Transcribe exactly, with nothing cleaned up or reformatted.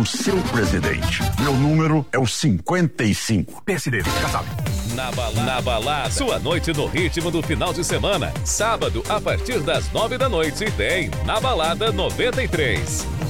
o seu presidente. Meu número é o cinquenta e cinco. P S D, casado. Na balada. Na balada, sua noite no ritmo do final de semana. Sábado, a partir das nove da noite, tem Na Balada noventa e três.